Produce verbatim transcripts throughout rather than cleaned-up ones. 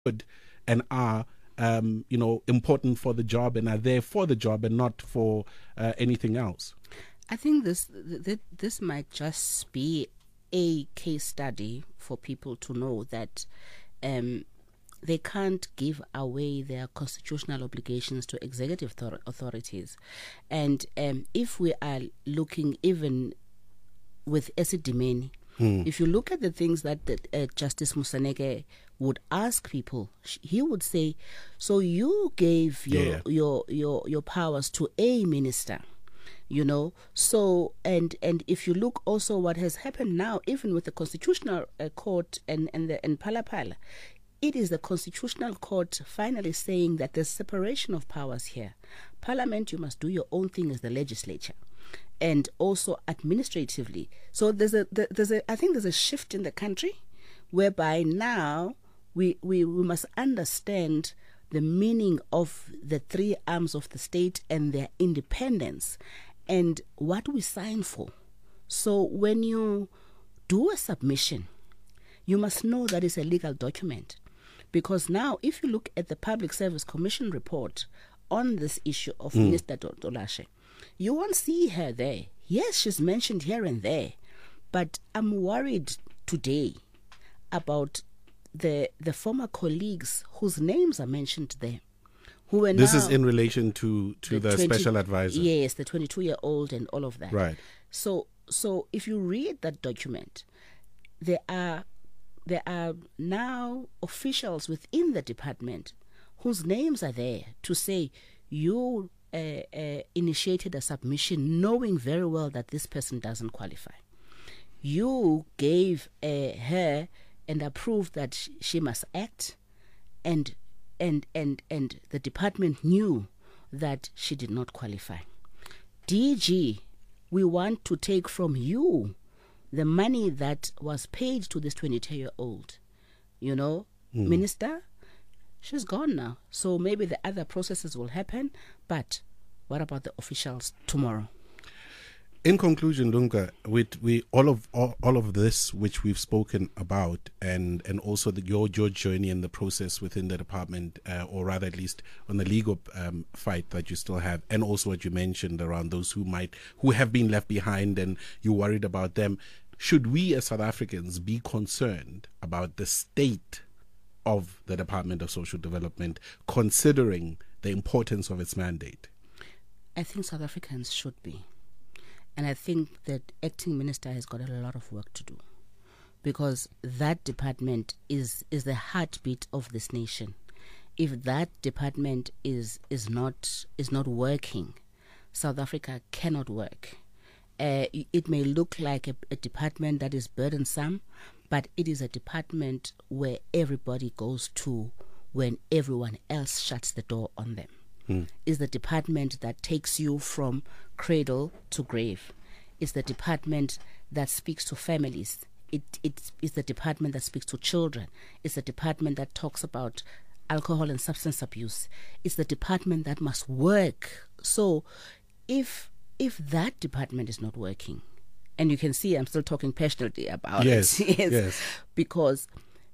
should and are um, you know, important for the job and are there for the job and not for uh, anything else. I think this th- this might just be a case study for people to know that um, they can't give away their constitutional obligations to executive thor- authorities. And um, if we are looking even with Esidimeni, hmm. if you look at the things that, that uh, Justice Moseneke would ask people, he would say, so you gave your, yeah. your, your, your powers to a minister. You know, so and and if you look also what has happened now, even with the Constitutional uh, Court and and the and Phala Phala, it is the Constitutional Court finally saying that there's separation of powers here. Parliament, you must do your own thing as the legislature, and also administratively. So there's a there's a I think there's a shift in the country, whereby now we we, we must understand the meaning of the three arms of the state and their independence. And what we sign for. So when you do a submission, you must know that it's a legal document. Because now, if you look at the Public Service Commission report on this issue of mm. Minister Dolashe, you won't see her there. Yes, she's mentioned here and there. But I'm worried today about the the former colleagues whose names are mentioned there. Who are this now is in relation to, to the, the twenty, special advisor. Yes, the twenty-two-year-old and all of that. Right. So, so if you read that document, there are there are now officials within the department whose names are there to say you uh, uh, initiated a submission knowing very well that this person doesn't qualify. You gave uh, her and approved that sh- she must act, and. And, and and the department knew that she did not qualify. D G, we want to take from you the money that was paid to this twenty-two-year-old. You know, mm. Minister, she's gone now. So maybe the other processes will happen. But what about the officials tomorrow? In conclusion, Lunga, with we all of all, all of this which we've spoken about, and and also the, your your journey and the process within the department, uh, or rather at least on the legal um, fight that you still have, and also what you mentioned around those who might who have been left behind, and you're worried about them. Should we as South Africans be concerned about the state of the Department of Social Development, considering the importance of its mandate? I think South Africans should be. And I think that acting minister has got a lot of work to do, because that department is, is the heartbeat of this nation. If that department is is not is not working, South Africa cannot work. Uh, it may look like a, a department that is burdensome, but it is a department where everybody goes to when everyone else shuts the door on them. Mm. Is the department that takes you from cradle to grave. It's the department that speaks to families. It it is the department that speaks to children. It's the department that talks about alcohol and substance abuse. It's the department that must work. So if if that department is not working, and you can see I'm still talking passionately about yes, it. yes, yes. Because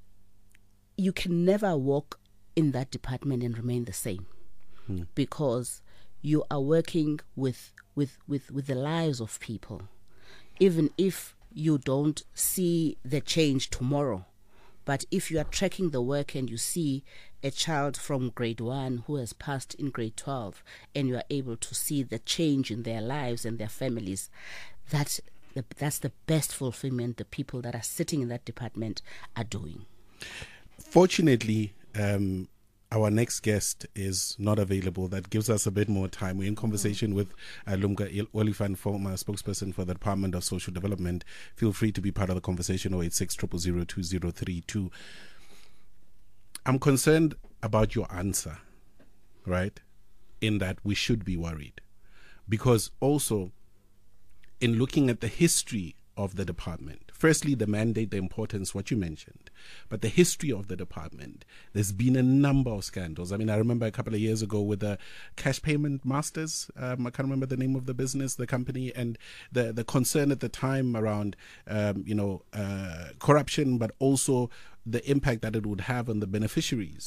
you can never walk in that department and remain the same. Hmm. Because you are working with, with, with, with the lives of people. Even if you don't see the change tomorrow, but if you are tracking the work and you see a child from grade one who has passed in grade twelve, and you are able to see the change in their lives and their families, that's the, that's the best fulfillment the people that are sitting in that department are doing. Fortunately, um, our next guest is not available. That gives us a bit more time. We're in conversation with uh, Lumka Olifant, former spokesperson for the Department of Social Development. Feel free to be part of the conversation, oh eight six, zero zero zero, two zero three two. I'm concerned about your answer, right? In that we should be worried. Because also, in looking at the history of the department. Firstly, the mandate, the importance, what you mentioned, but the history of the department. There's been a number of scandals. I mean, I remember a couple of years ago with the Cash Payment Masters. Um, I can't remember the name of the business, the company, and the the concern at the time around, um, you know, uh, corruption, but also the impact that it would have on the beneficiaries